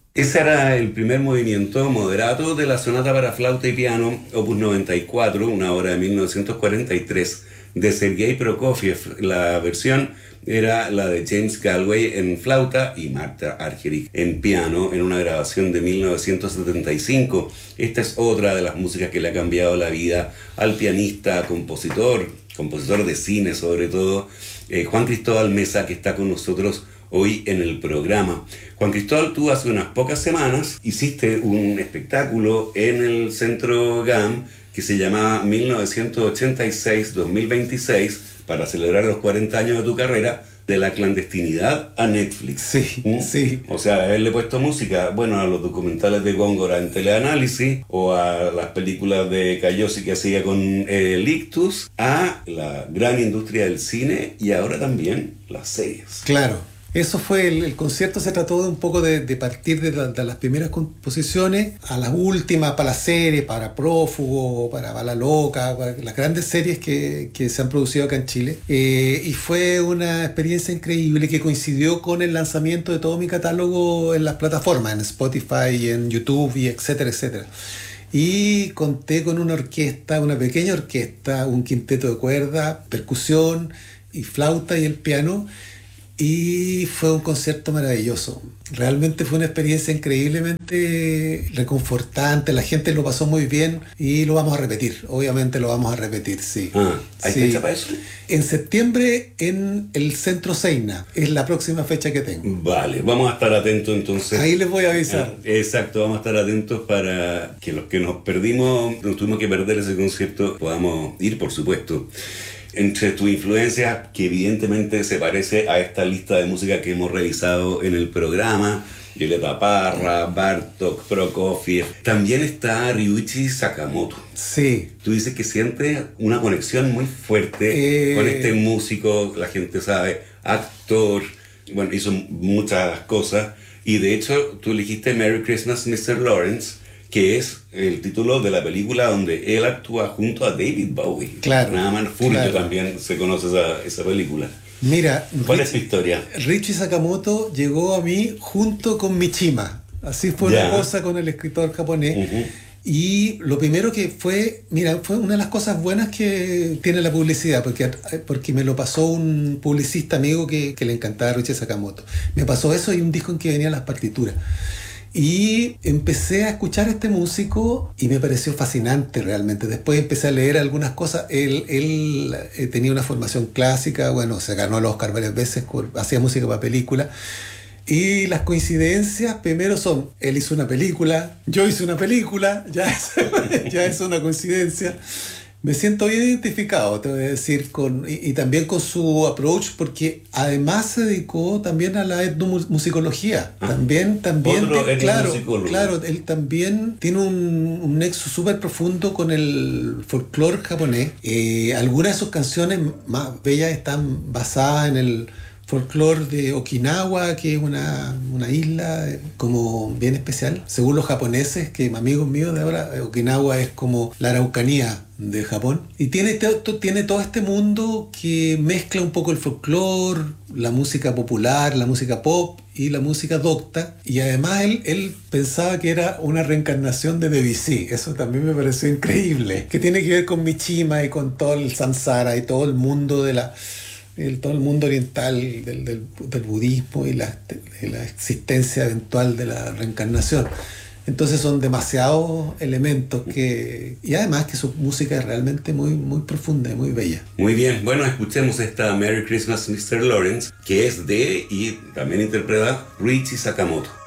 Ese era el primer movimiento moderato de la sonata para flauta y piano, opus 94, una obra de 1943, de Sergei Prokofiev. La versión era la de James Galway en flauta y Marta Argerich en piano, en una grabación de 1975. Esta es otra de las músicas que le ha cambiado la vida al pianista, compositor de cine sobre todo, Juan Cristóbal Mesa, que está con nosotros hoy en el programa. Juan Cristóbal, tú hace unas pocas semanas hiciste un espectáculo en el Centro GAM que se llamaba 1986-2026 para celebrar los 40 años de tu carrera, de la clandestinidad a Netflix. Sí, sí. O sea, haberle puesto música, bueno, a los documentales de Góngora en Teleanálisis o a las películas de Cayosi que hacía con Lictus, a la gran industria del cine y ahora también las series. Claro. Eso fue, el concierto se trató de un poco de partir de las primeras composiciones a las últimas, para las series, para Prófugo, para Bala Loca, para las grandes series que se han producido acá en Chile. Y fue una experiencia increíble que coincidió con el lanzamiento de todo mi catálogo en las plataformas, en Spotify, en YouTube, y etcétera, etcétera. Y conté con una orquesta, una pequeña orquesta, un quinteto de cuerda, percusión y flauta y el piano. Y fue un concierto maravilloso. Realmente fue una experiencia increíblemente reconfortante. La gente lo pasó muy bien y lo vamos a repetir. Obviamente lo vamos a repetir, sí. ¿Hay sí. fecha para eso? En septiembre en el Centro Seina. Es la próxima fecha que tengo. Vale, vamos a estar atentos entonces. Ahí les voy a avisar. Exacto, vamos a estar atentos para que los que nos tuvimos que perder ese concierto, podamos ir, por supuesto. Entre tus influencias, que evidentemente se parece a esta lista de música que hemos revisado en el programa, Violeta Parra, Bartók, Prokofiev, también está Ryuichi Sakamoto. Sí. Tú dices que sientes una conexión muy fuerte con este músico, la gente sabe, actor, bueno, hizo muchas cosas, y de hecho tú elegiste Merry Christmas, Mr. Lawrence, que es el título de la película donde él actúa junto a David Bowie. Claro. Nada más Fulvio también se conoce esa película. Mira, ¿Cuál es tu historia? Ryuichi Sakamoto llegó a mí junto con Mishima. Así fue la cosa con el escritor japonés. Uh-huh. Y lo primero que fue, mira, fue una de las cosas buenas que tiene la publicidad, porque me lo pasó un publicista amigo que le encantaba Ryuichi Sakamoto. Me pasó eso y un disco en que venían las partituras. Y empecé a escuchar a este músico y me pareció fascinante realmente. Después empecé a leer algunas cosas. Él tenía una formación clásica, bueno, se ganó el Oscar varias veces, hacía música para películas. Y las coincidencias primero son, él hizo una película, yo hice una película, ya es una coincidencia. Me siento bien identificado, te voy a decir, y también con su approach, porque además se dedicó también a la etnomusicología. También claro, él también tiene un nexo súper profundo con el folclore japonés. Algunas de sus canciones más bellas están basadas en el folclore de Okinawa, que es una isla como bien especial. Según los japoneses, que amigos míos de ahora, Okinawa es como la Araucanía de Japón. Y tiene todo este mundo que mezcla un poco el folclore, la música popular, la música pop y la música docta. Y además él pensaba que era una reencarnación de Debussy. Eso también me pareció increíble. Que tiene que ver con Mishima y con todo el samsara y todo el mundo todo el mundo oriental del budismo y la existencia eventual de la reencarnación. Entonces son demasiados elementos y además que su música es realmente muy, muy profunda y muy bella. Muy bien, bueno, escuchemos esta Merry Christmas, Mr. Lawrence, que es de y también interpreta Ryuichi Sakamoto.